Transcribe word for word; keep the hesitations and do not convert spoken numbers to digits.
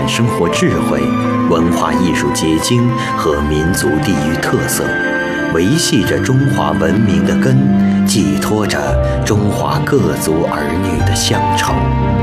产生活智慧、文化艺术结晶和民族地域特色，维系着中华文明的根，寄托着中华各族儿女的乡愁。